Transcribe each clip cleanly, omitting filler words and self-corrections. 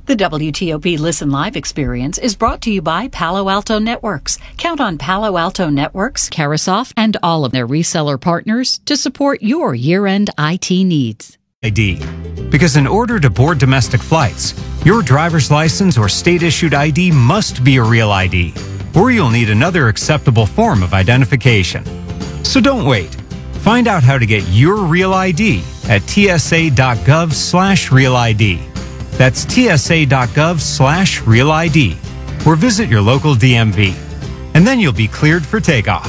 The WTOP Listen Live experience is brought to you by Palo Alto Networks. Count on Palo Alto Networks, Carasoft, and all of their reseller partners to support your year-end IT needs. ID. Because in order to board domestic flights, your driver's license or state-issued ID must be a real ID, or you'll need another acceptable form of identification. So don't wait. Find out how to get your real ID at tsa.gov/real ID. That's tsa.gov/real ID, or visit your local DMV. And then you'll be cleared for takeoff.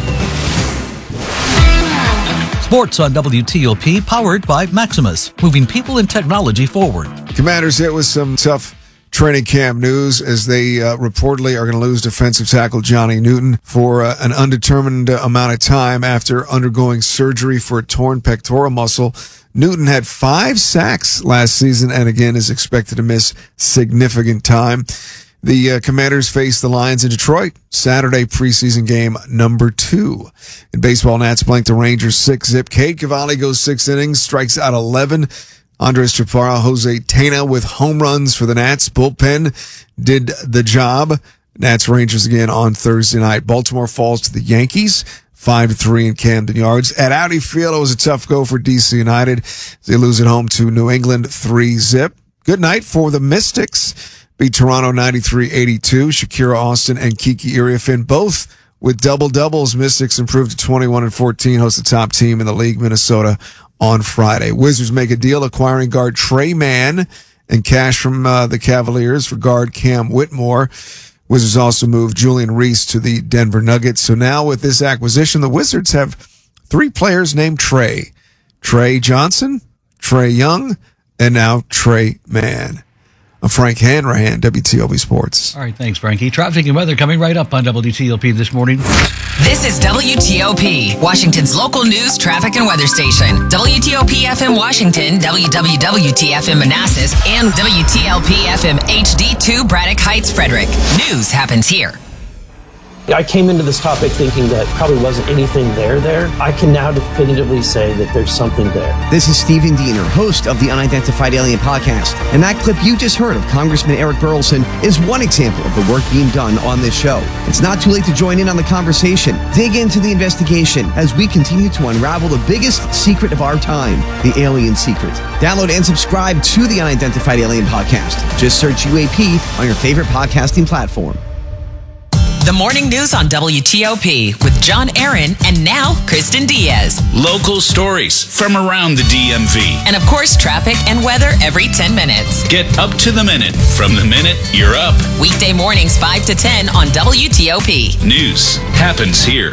Sports on WTOP, powered by Maximus, moving people and technology forward. Commanders hit with some tough training camp news as they reportedly are going to lose defensive tackle Johnny Newton for an undetermined amount of time after undergoing surgery for a torn pectoral muscle. Newton had 5 sacks last season and again is expected to miss significant time. The Commanders face the Lions in Detroit, Saturday preseason game number 2. In baseball, Nats blanked the Rangers 6-0. Cade Cavalli goes 6 innings, strikes out 11. Andres Chaparro, Jose Tena with home runs for the Nats. Bullpen did the job. Nats Rangers again on Thursday night. Baltimore falls to the Yankees 5-3 in Camden Yards. At Audi Field, it was a tough go for DC United. They lose at home to New England 3-0. Good night for the Mystics. Beat Toronto 93-82. Shakira Austin and Kiki Iriafin both with double-doubles. Mystics improved to 21-14, host the top team in the league, Minnesota, on Friday. Wizards make a deal acquiring guard Trey Mann and cash from the Cavaliers for guard Cam Whitmore. Wizards also moved Julian Reese to the Denver Nuggets. So now with this acquisition, the Wizards have 3 players named Trey. Trey Johnson, Trey Young, and now Trey Mann. I'm Frank Hanrahan, WTOP Sports. All right, thanks, Frankie. Traffic and weather coming right up on WTOP this morning. This is WTOP, Washington's local news, traffic, and weather station. WTOP FM Washington, WWWT FM Manassas, and WTLP FM HD2 Braddock Heights, Frederick. News happens here. I came into this topic thinking that probably wasn't anything there. I can now definitively say that there's something there. This is Stephen Diener, host of the Unidentified Alien Podcast. And that clip you just heard of Congressman Eric Burleson is one example of the work being done on this show. It's not too late to join in on the conversation. Dig into the investigation as we continue to unravel the biggest secret of our time, the alien secret. Download and subscribe to the Unidentified Alien Podcast. Just search UAP on your favorite podcasting platform. The morning news on WTOP with John Aaron and now Kristen Diaz. Local stories from around the DMV. And of course, traffic and weather every 10 minutes. Get up to the minute from the minute you're up. Weekday mornings 5 to 10 on WTOP. News happens here.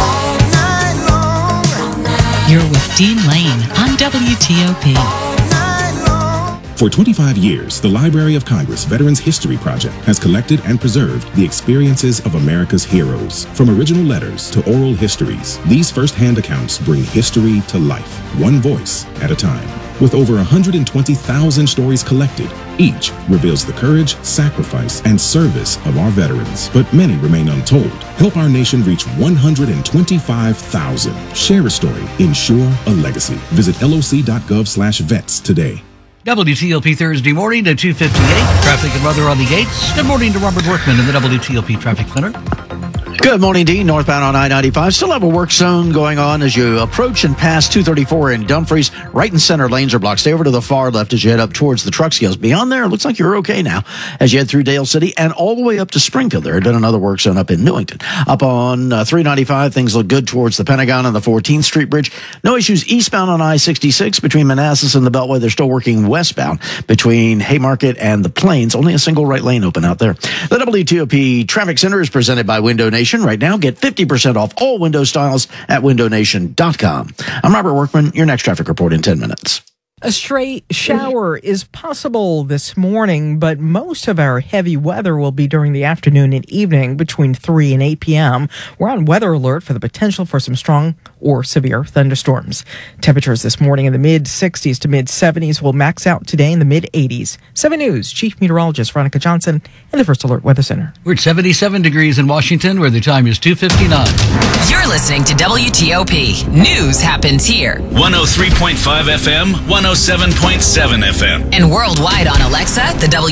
You're with Dean Lane on WTOP. For 25 years, the Library of Congress Veterans History Project has collected and preserved the experiences of America's heroes. From original letters to oral histories, these first-hand accounts bring history to life, one voice at a time. With over 120,000 stories collected, each reveals the courage, sacrifice, and service of our veterans. But many remain untold. Help our nation reach 125,000. Share a story. Ensure a legacy. Visit loc.gov/vets today. WTOP Thursday morning at 2:58. Traffic and weather on the 8s. Good morning to Robert Workman in the WTOP Traffic Center. Good morning, Dean. Northbound on I-95. Still have a work zone going on as you approach and pass 234 in Dumfries. Right and center lanes are blocked. Stay over to the far left as you head up towards the truck scales. Beyond there, it looks like you're okay now as you head through Dale City and all the way up to Springfield. There had been another work zone up in Newington. Up on 395, things look good towards the Pentagon and the 14th Street Bridge. No issues eastbound on I-66 between Manassas and the Beltway. They're still working westbound between Haymarket and the Plains. Only a single right lane open out there. The WTOP Traffic Center is presented by Window Nation. Right now, get 50% off all window styles at windownation.com. I'm Robert Workman. Your next traffic report in 10 minutes. A stray shower is possible this morning, but most of our heavy weather will be during the afternoon and evening between 3 and 8 p.m. We're on weather alert for the potential for some strong or severe thunderstorms. Temperatures this morning in the mid-60s to mid-70s will max out today in the mid-80s. 7 News Chief Meteorologist Veronica Johnson in the First Alert Weather Center. We're at 77 degrees in Washington, where the time is 2:59. You're listening to WTOP. News happens here. 103.5 FM, 107.7 FM. And worldwide on Alexa, the